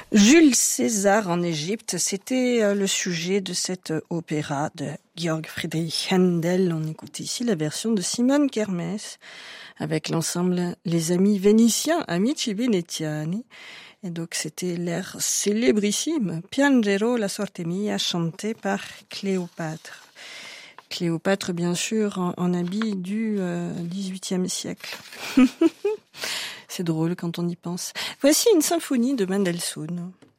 Jules César en Égypte, c'était le sujet de cet opéra de Georg Friedrich Händel. On écoute ici la version de Simone Kermès avec l'ensemble Les Amis Vénitiens, Amici Veneziani. Et donc c'était l'air célébrissime, Piangero la sorte mia, chanté par Cléopâtre. Cléopâtre, bien sûr, en habit du XVIIIe siècle. C'est drôle quand on y pense. Voici une symphonie de Mendelssohn.